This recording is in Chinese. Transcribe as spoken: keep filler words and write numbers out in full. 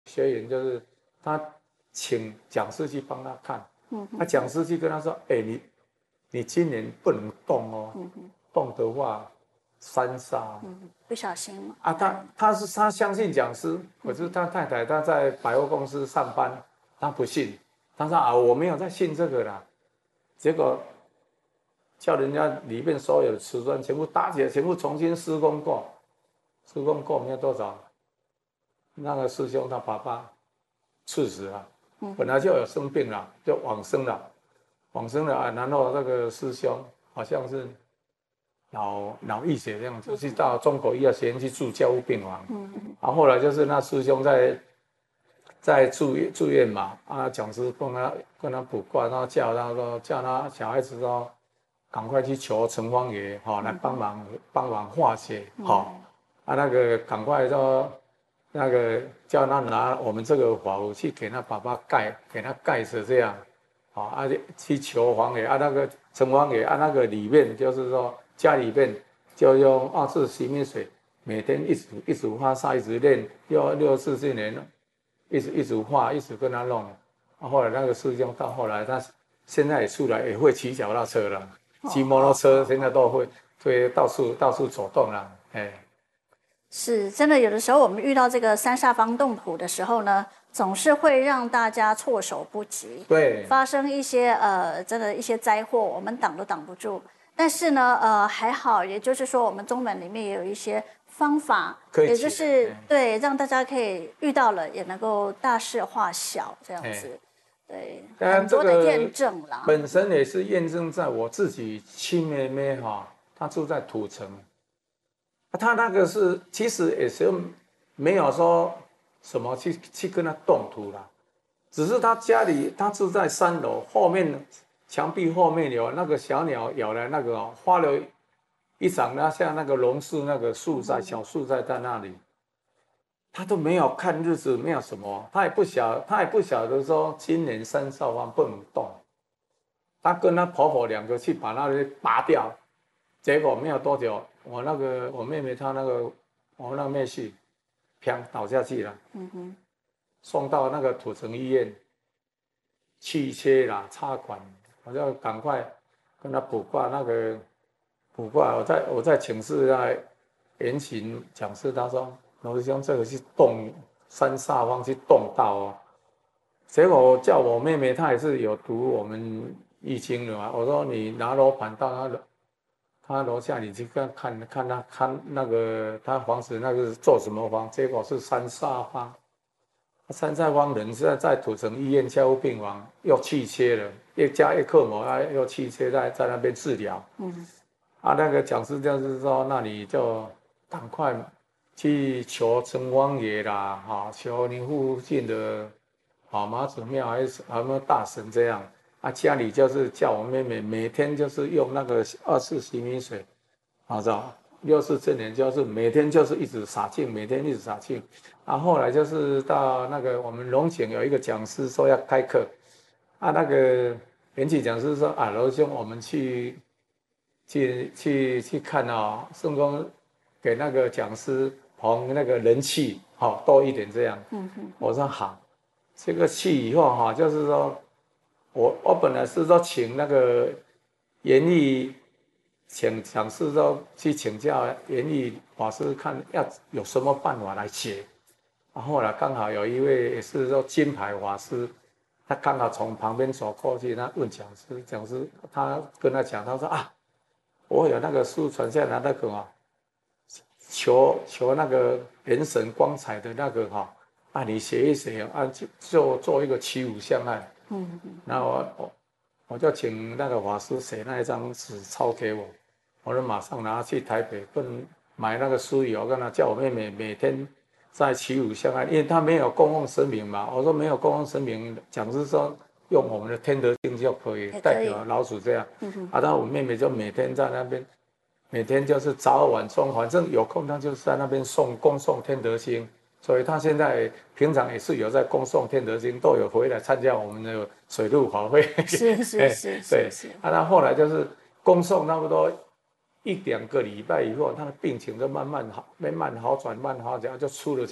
学员就是他请讲师去帮他看， 嗯那讲师去跟他说，哎、欸，你你今年不能动哦， 嗯动的话三煞， 嗯，不小心嘛。 啊，他他是他相信讲师，可是他太太他在百货公司上班，他不信，他说啊我没有在信这个啦，结果叫人家里面所有的瓷砖全部搭起来，全部重新施工过，施工过没有多少，那个师兄他爸爸猝死了，本来就有生病了，就往生了，往生了啊，然后那个师兄好像是脑脑溢血这样，就去到中国医药学院去住加护病房，嗯，然后后来就是那师兄在在住院住院嘛，啊，讲师跟他跟他卜卦，然后叫他说叫他小孩子说赶快去求城隍爷哈、哦、来帮忙帮忙化解哈、哦，啊那个赶快说。那个叫他拿我们这个法符去给他爸爸盖，给他盖着这样，好啊去求皇爷啊那个城隍爷啊那个里面就是说家里面就用二次洗米水，每天一直一直发烧一直练，六六四十年了，一直一直画一直跟他弄，啊后来那个师兄到后来他现在也出来也会骑脚踏车了，骑摩托车现在都会，会到处到处走动了，哎。 是真的，有的时候我们遇到这个三煞方动土的时候呢，总是会让大家措手不及， 对， 发生一些呃，真的一些灾祸，我们挡都挡不住。但是呢，呃，还好，也就是说，我们宗门里面也有一些方法，也就是对，让大家可以遇到了也能够大事化小这样子，对，很多的验证啦。 本身也是验证在我自己亲妹妹哈，她住在土城。他那个是其实也是没有说什么去去跟他动土啦，只是他家里他住在三楼，后面墙壁后面有那个小鸟咬了那个、哦、花了一长那像那个榕树那个树在小树在在那里，他都没有看日子，没有什么，他也不晓他也不晓得说今年三煞方不能动，他跟他婆婆两个去把那里拔掉，结果没有多久。我那个我妹妹她那个我那个妹婿，砰倒下去了，嗯哼，送到那个土城医院，气切啦插管，我就赶快跟他卜卦那个卜卦，我在我在请示那严勤讲师，他说罗师兄这个是动三煞方去动到哦，结果我叫我妹妹她也是有读我们易经的嘛，我说你拿罗盘到那个。他楼下你去看看看他看那个他房子那个是做什么方，结果是三煞方。三煞方人现在在土城医院加护病房又气切了，又加一克膜，啊又气切在在那边治疗。嗯，啊那个讲师就是说，那你就赶快去求城隍爷啦，哈，求你附近的啊妈祖庙还是什么大神这样。啊，家里就是叫我妹妹每天就是用那个二次洗米水，啊，知道六四这年就是每天就是一直洒净，每天一直洒净。啊，后来就是到那个我们龙井有一个讲师说要开课，啊，那个元气讲师说啊，罗兄，我们去去去去看啊，顺宫给那个讲师捧那个人气好、哦、多一点这样。嗯嗯，我说好，这个去以后哈、哦，就是说。我我本来是说请那个严毅请讲师说去请教严毅法师看要有什么办法来解，然后呢刚好有一位也是说金牌法师，他刚好从旁边走过去，他问讲师，讲师他跟他讲，他说啊，我有那个书传下来那个啊，求求那个元神光彩的那个哈、啊，啊你写一写啊，就就做一个七五相案。嗯，那我我我就请那个法师写那一张纸抄给我，我就马上拿去台北跟买那个酥油，跟他叫我妹妹每天在七五相安，因为他没有供奉神明嘛。我说没有供奉神明，讲是说用我们的天德经就可以代表老鼠这样。嗯、啊，那我妹妹就每天在那边，每天就是早晚中，反正有空她就是在那边诵供诵天德经。所以他现在平常也是有在供诵天德经，都有回来参加我们的水陆法会。 是是是对，啊，他后来就是供诵差不多一两个礼拜以后，他的病情就慢慢好，慢慢好转，慢慢好转，就出了。